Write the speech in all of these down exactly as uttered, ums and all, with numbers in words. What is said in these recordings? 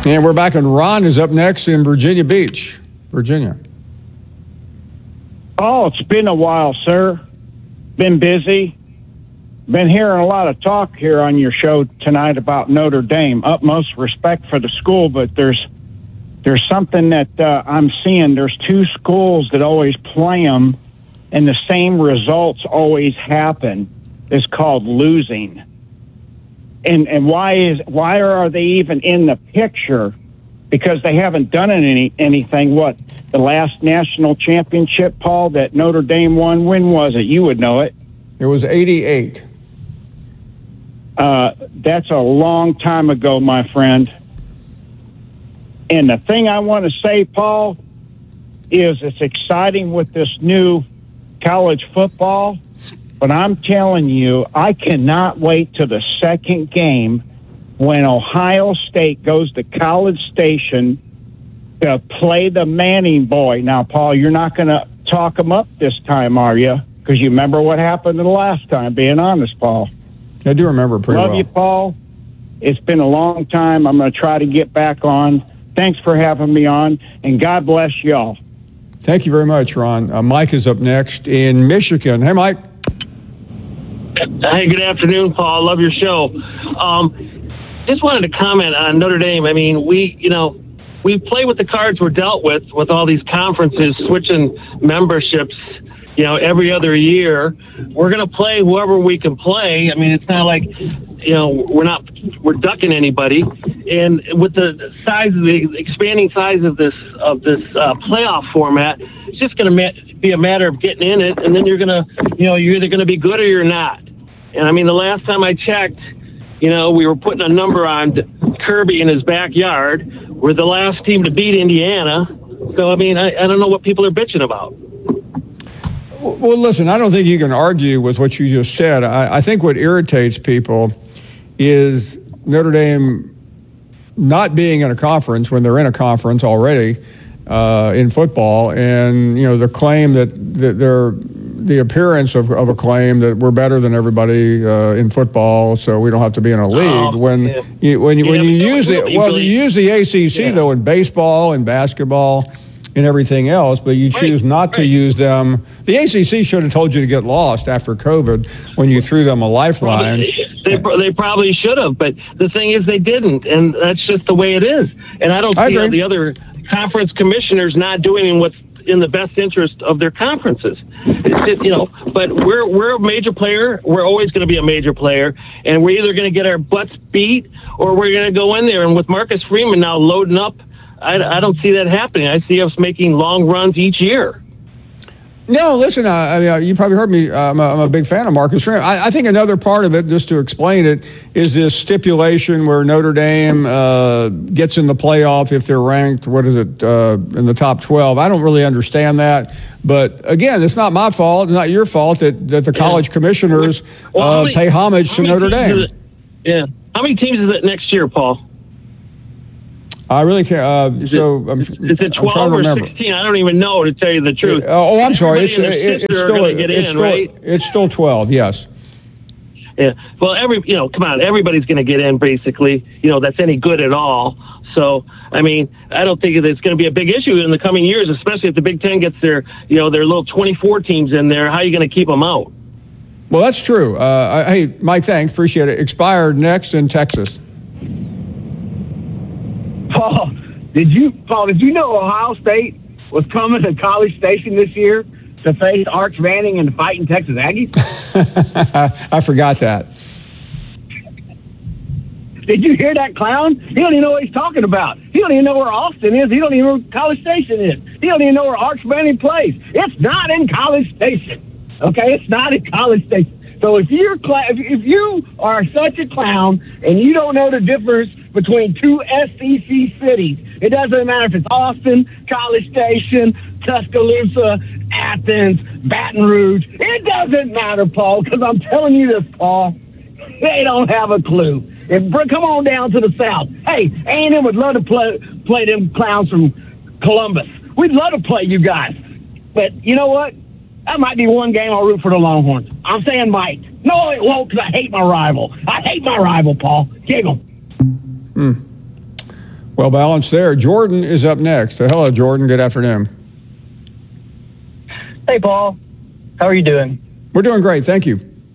And we're back, and Ron is up next in Virginia Beach, Virginia. Oh, it's been a while, sir. Been busy. Been hearing a lot of talk here on your show tonight about Notre Dame. Utmost respect for the school, but there's there's something that uh, I'm seeing. There's two schools that always play them, and the same results always happen. It's called losing. And and why is why are they even in the picture? Because they haven't done any anything. What, the last national championship, Paul, that Notre Dame won, when was it? You would know it. It was eighty-eight. Uh, that's a long time ago, my friend. And the thing I want to say, Paul, is it's exciting with this new college football, but I'm telling you, I cannot wait to the second game when Ohio State goes to College Station to play the Manning boy. Now, Paul, you're not going to talk them up this time, are you? Because you remember what happened the last time, being honest, Paul. I do remember pretty Love well. you, Paul. It's been a long time. I'm going to try to get back on. Thanks for having me on, and God bless y'all. Thank you very much, Ron. Uh, Mike is up next in Michigan. Hey, Mike. Hey, good afternoon, Paul. Love your show. Um, just wanted to comment on Notre Dame. I mean, we, you know, we play with the cards we're dealt with, with all these conferences switching memberships, you know, every other year. We're going to play whoever we can play. I mean, it's not like, you know, we're not, we're ducking anybody. And with the size of the expanding size of this, of this uh, playoff format, it's just going to ma- be a matter of getting in it. And then you're going to, you know, you're either going to be good or you're not. And I mean, the last time I checked, you know, we were putting a number on Kirby in his backyard. We're the last team to beat Indiana. So, I mean, I, I don't know what people are bitching about. Well, listen, I don't think you can argue with what you just said. I, I think what irritates people is Notre Dame not being in a conference when they're in a conference already uh, in football, and, you know, the claim that, that they're the appearance of, of a claim that we're better than everybody uh, in football, so we don't have to be in a league. Oh, when, yeah. you, when you yeah, when you no, use the well, really, you use the A C C yeah. though in baseball and basketball and everything else, but you choose right, not to right. use them. The A C C should have told you to get lost after COVID when you threw them a lifeline. They, they probably should have, but the thing is they didn't, and that's just the way it is. And I don't I see how agree. the other conference commissioners not doing what's in the best interest of their conferences. It's just, you know, but we're we're a major player. We're always going to be a major player, and we're either going to get our butts beat or we're going to go in there. And with Marcus Freeman now loading up, I, I don't see that happening. I see us making long runs each year. No, listen, uh, I mean, you probably heard me. Uh, I'm, a, I'm a big fan of Marcus Freeman. I, I think another part of it, just to explain it, is this stipulation where Notre Dame uh, gets in the playoff if they're ranked, what is it, uh, in the top twelve. I don't really understand that. But, again, it's not my fault. It's not your fault that, that the Yeah. college commissioners Well, how uh, many- pay homage how to many Notre teams Dame. is it- Yeah. How many teams is it next year, Paul? I really can't. Uh, Is so it, I'm, is it I'm trying twelve to or remember. sixteen? I don't even know, to tell you the truth. Uh, oh, I'm sorry. It's, Everybody and it, their it's sister are still gonna get it's in, still right? it's still twelve. Yes. Yeah. Well, every you know, come on, everybody's going to get in, basically. You know, that's any good at all. So, I mean, I don't think it's going to be a big issue in the coming years, especially if the Big Ten gets their, you know, their little twenty-four teams in there. How are you going to keep them out? Well, that's true. Uh, I, hey, Mike, thanks. Appreciate it. Expired next in Texas. Paul, did you Paul? Did you know Ohio State was coming to College Station this year to face Arch Manning and the Fighting Texas Aggies? I forgot that. Did you hear that clown? He don't even know what he's talking about. He don't even know where Austin is. He don't even know where College Station is. He don't even know where Arch Manning plays. It's not in College Station. Okay, it's not in College Station. So if you're cl- if you are such a clown and you don't know the difference between two S E C cities, it doesn't matter if it's Austin, College Station, Tuscaloosa, Athens, Baton Rouge. It doesn't matter, Paul, because I'm telling you this, Paul. They don't have a clue. If, come on down to the South. Hey, A and M would love to play, play them clowns from Columbus. We'd love to play you guys. But you know what? That might be one game I'll root for the Longhorns. I'm saying might. No, it won't, because I hate my rival. I hate my rival, Paul. Giggle. Hmm. Well balanced there. Jordan is up next. Uh, hello, Jordan. Good afternoon. Hey, Paul. How are you doing? We're doing great. Thank you.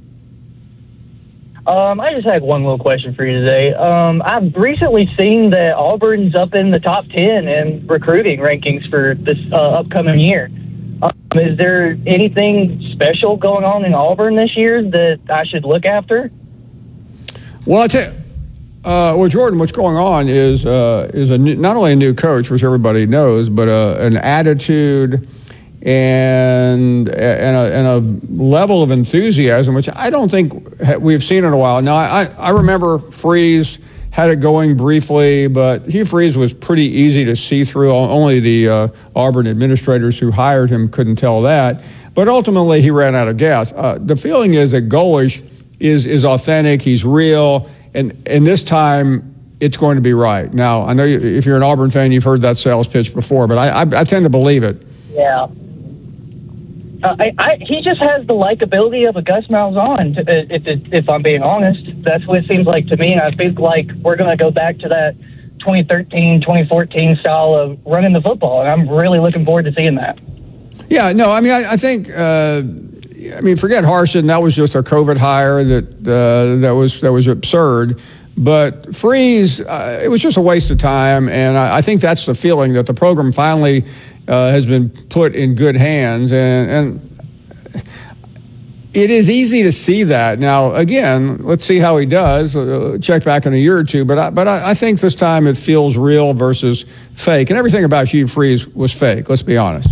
Um, I just had one little question for you today. Um, I've recently seen that Auburn's up in the top ten in recruiting rankings for this uh, upcoming year. Um, is there anything special going on in Auburn this year that I should look after? Well, I tell you, uh, well, Jordan, what's going on is uh, is a new, not only a new coach, which everybody knows, but uh, an attitude and and a, and a level of enthusiasm, which I don't think we've seen in a while. Now, I, I remember Freeze had it going briefly, but Hugh Freeze was pretty easy to see through. Only the uh, Auburn administrators who hired him couldn't tell that. But ultimately, he ran out of gas. Uh, the feeling is that Golesh is is authentic. He's real. And and this time, it's going to be right. Now, I know you, if you're an Auburn fan, you've heard that sales pitch before, but I, I, I tend to believe it. Yeah. Uh, I, I, he just has the likability of a Gus Malzahn, if, if, if I'm being honest. That's what it seems like to me, and I think like we're going to go back to that twenty thirteen, twenty fourteen style of running the football, and I'm really looking forward to seeing that. Yeah, no, I mean, I, I think... Uh, I mean, forget Harsin. That was just a COVID hire that uh, that was that was absurd. But Freeze, uh, it was just a waste of time, and I, I think that's the feeling that the program finally uh, has been put in good hands, and, and it is easy to see that. Now, again, let's see how he does. Uh, check back in a year or two, but I, but I, I think this time it feels real versus fake, and everything about Hugh Freeze was fake. Let's be honest.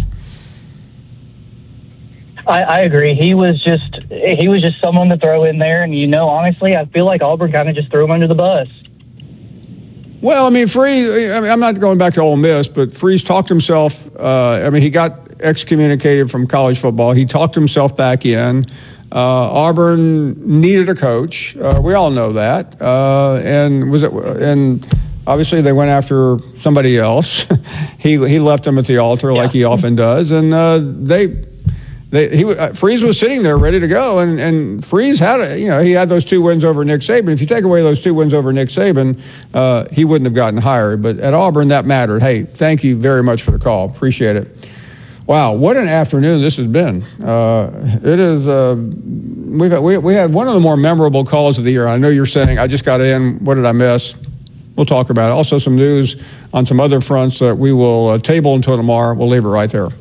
I, I agree. He was just he was just someone to throw in there, and you know, honestly, I feel like Auburn kind of just threw him under the bus. Well, I mean, Freeze. I mean, I'm not going back to Ole Miss, but Freeze talked himself. Uh, I mean, he got excommunicated from college football. He talked himself back in. Uh, Auburn needed a coach. Uh, we all know that, uh, and was it and. Obviously, they went after somebody else. he he left them at the altar, yeah. like he often does, and uh, they. They, he uh, Freeze was sitting there ready to go, and, and Freeze had a, you know he had those two wins over Nick Saban. If you take away those two wins over Nick Saban, uh, he wouldn't have gotten hired. But at Auburn, that mattered. Hey, thank you very much for the call. Appreciate it. Wow, what an afternoon this has been. Uh, it is. Uh, we've had, we we had one of the more memorable calls of the year. I know you're saying I just got in. What did I miss? We'll talk about it. Also, some news on some other fronts that we will uh, table until tomorrow. We'll leave it right there.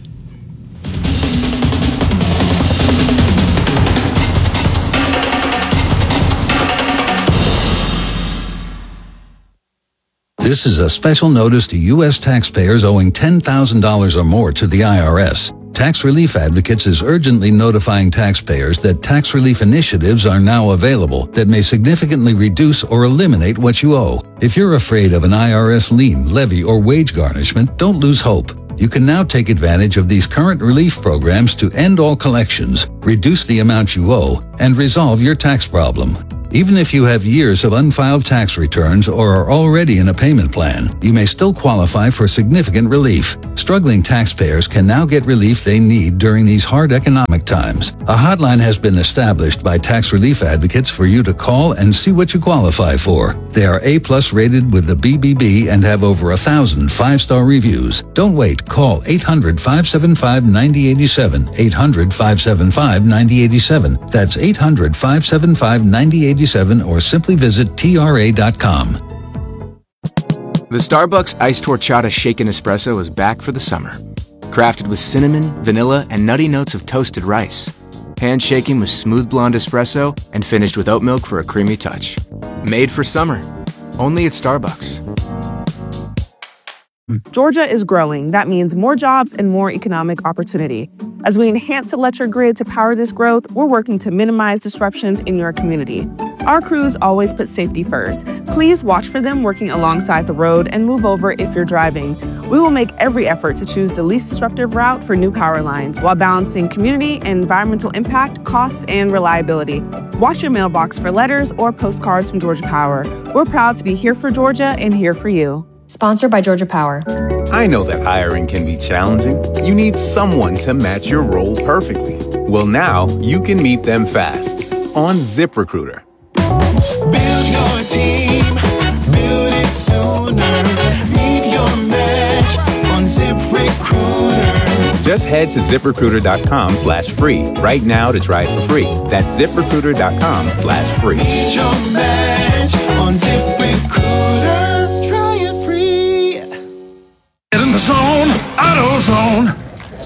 This is a special notice to U S taxpayers owing ten thousand dollars or more to the I R S. Tax Relief Advocates is urgently notifying taxpayers that tax relief initiatives are now available that may significantly reduce or eliminate what you owe. If you're afraid of an I R S lien, levy, or wage garnishment, don't lose hope. You can now take advantage of these current relief programs to end all collections, reduce the amount you owe, and resolve your tax problem. Even if you have years of unfiled tax returns or are already in a payment plan, you may still qualify for significant relief. Struggling taxpayers can now get relief they need during these hard economic times. A hotline has been established by Tax Relief Advocates for you to call and see what you qualify for. They are A-plus rated with the B B B and have over a thousand five-star reviews. Don't wait. Call eight hundred, five seven five, nine oh eight seven, eight hundred, five seven five, nine oh eight seven. That's eight hundred, five seven five, nine oh eight seven, or simply visit T R A dot com. The Starbucks Iced Horchata Shaken Espresso is back for the summer. Crafted with cinnamon, vanilla, and nutty notes of toasted rice. Handshaking with smooth blonde espresso and finished with oat milk for a creamy touch. Made for summer. Only at Starbucks. Georgia is growing. That means more jobs and more economic opportunity. As we enhance electric grid to power this growth, we're working to minimize disruptions in your community. Our crews always put safety first. Please watch for them working alongside the road and move over if you're driving. We will make every effort to choose the least disruptive route for new power lines while balancing community and environmental impact, costs, and reliability. Watch your mailbox for letters or postcards from Georgia Power. We're proud to be here for Georgia and here for you. Sponsored by Georgia Power. I know that hiring can be challenging. You need someone to match your role perfectly. Well, now you can meet them fast on ZipRecruiter. Build your team, build it sooner. Just head to ZipRecruiter.com slash free right now to try it for free. That's ZipRecruiter.com slash free. Need your match on ZipRecruiter. Try it free. Get in the zone, AutoZone.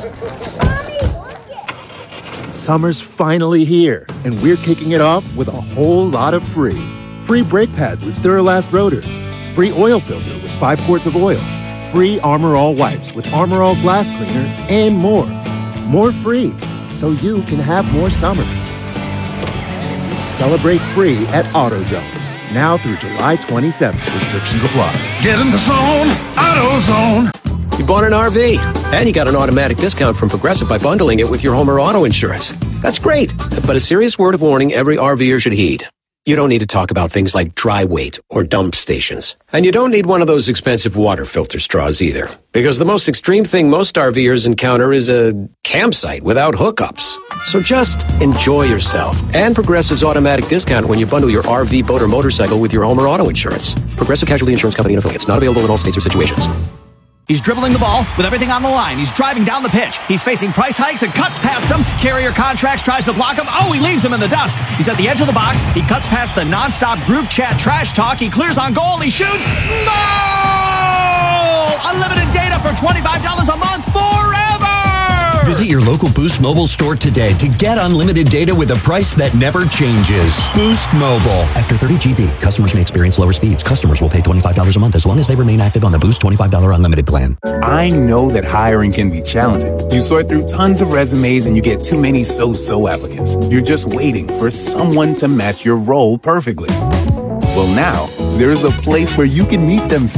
Summer's finally here, and we're kicking it off with a whole lot of free. Free brake pads with Duralast rotors. Free oil filter with five quarts of oil. Free Armor All wipes with Armor All glass cleaner, and more. More free, so you can have more summer. Celebrate free at AutoZone. Now through July twenty-seventh. Restrictions apply. Get in the zone, AutoZone. You bought an R V, and you got an automatic discount from Progressive by bundling it with your home or auto insurance. That's great, but a serious word of warning every RVer should heed. You don't need to talk about things like dry weight or dump stations. And you don't need one of those expensive water filter straws either. Because the most extreme thing most RVers encounter is a campsite without hookups. So just enjoy yourself. And Progressive's automatic discount when you bundle your R V, boat, or motorcycle with your home or auto insurance. Progressive Casualty Insurance Company and affiliates. Not available in all states or situations. He's dribbling the ball with everything on the line. He's driving down the pitch. He's facing price hikes and cuts past him. Carrier Contracts tries to block him. Oh, he leaves him in the dust. He's at the edge of the box. He cuts past the nonstop group chat trash talk. He clears on goal. He shoots. Goal! Unlimited data for twenty-five dollars a month forever! Visit your local Boost Mobile store today to get unlimited data with a price that never changes. Boost Mobile. After thirty gigabytes, customers may experience lower speeds. Customers will pay twenty-five dollars a month as long as they remain active on the Boost twenty-five dollars unlimited plan. I know that hiring can be challenging. You sort through tons of resumes and you get too many so-so applicants. You're just waiting for someone to match your role perfectly. Well, now, there's a place where you can meet them fast.